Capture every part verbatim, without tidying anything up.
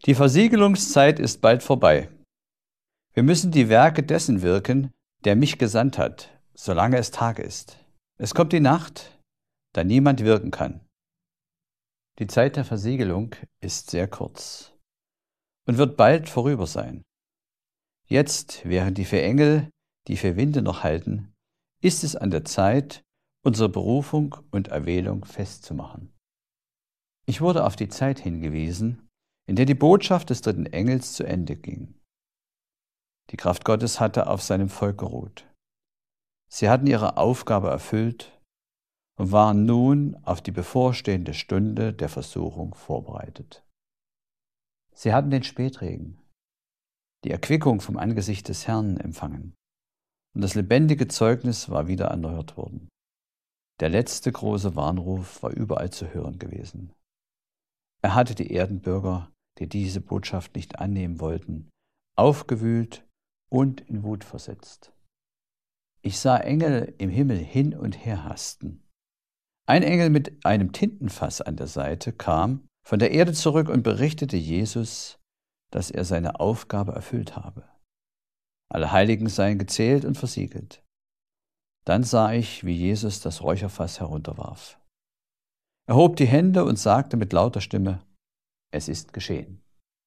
Die Versiegelungszeit ist bald vorbei. Wir müssen die Werke dessen wirken, der mich gesandt hat, solange es Tag ist. Es kommt die Nacht, da niemand wirken kann. Die Zeit der Versiegelung ist sehr kurz und wird bald vorüber sein. Jetzt, während die vier Engel die vier Winde noch halten, ist es an der Zeit, unsere Berufung und Erwählung festzumachen. Ich wurde auf die Zeit hingewiesen, in der die Botschaft des dritten Engels zu Ende ging. Die Kraft Gottes hatte auf seinem Volk geruht. Sie hatten ihre Aufgabe erfüllt und waren nun auf die bevorstehende Stunde der Versuchung vorbereitet. Sie hatten den Spätregen, die Erquickung vom Angesicht des Herrn empfangen, und das lebendige Zeugnis war wieder erneuert worden. Der letzte große Warnruf war überall zu hören gewesen. Er hatte die Erdenbürger, die diese Botschaft nicht annehmen wollten, aufgewühlt und in Wut versetzt. Ich sah Engel im Himmel hin und her hasten. Ein Engel mit einem Tintenfass an der Seite kam von der Erde zurück und berichtete Jesus, dass er seine Aufgabe erfüllt habe. Alle Heiligen seien gezählt und versiegelt. Dann sah ich, wie Jesus das Räucherfass herunterwarf. Er hob die Hände und sagte mit lauter Stimme: Es ist geschehen.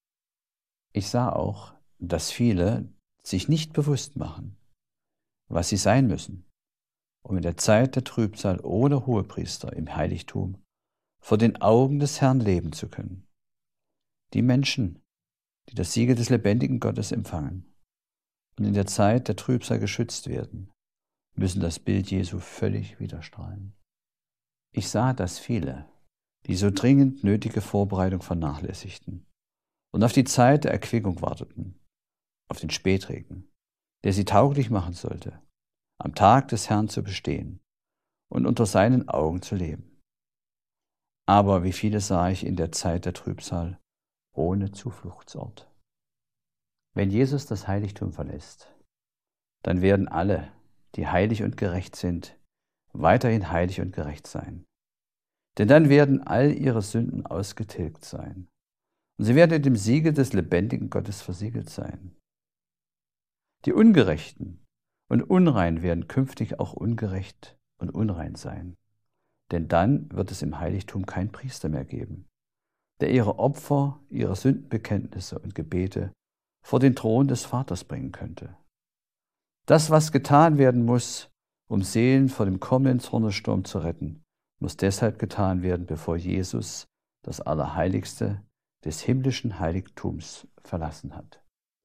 Ich sah auch, dass viele sich nicht bewusst machen, was sie sein müssen, um in der Zeit der Trübsal ohne Hohepriester im Heiligtum vor den Augen des Herrn leben zu können. Die Menschen, die das Siegel des lebendigen Gottes empfangen und in der Zeit der Trübsal geschützt werden, müssen das Bild Jesu völlig widerstrahlen. Ich sah, dass viele die so dringend nötige Vorbereitung vernachlässigten und auf die Zeit der Erquickung warteten, auf den Spätregen, der sie tauglich machen sollte, am Tag des Herrn zu bestehen und unter seinen Augen zu leben. Aber wie viele sah ich in der Zeit der Trübsal ohne Zufluchtsort. Wenn Jesus das Heiligtum verlässt, dann werden alle, die heilig und gerecht sind, weiterhin heilig und gerecht sein. Denn dann werden all ihre Sünden ausgetilgt sein. Und sie werden in dem Siegel des lebendigen Gottes versiegelt sein. Die Ungerechten und Unrein werden künftig auch ungerecht und unrein sein. Denn dann wird es im Heiligtum keinen Priester mehr geben, der ihre Opfer, ihre Sündenbekenntnisse und Gebete vor den Thron des Vaters bringen könnte. Das, was getan werden muss, um Seelen vor dem kommenden Zornesturm zu retten, muss deshalb getan werden, bevor Jesus das Allerheiligste des himmlischen Heiligtums verlassen hat.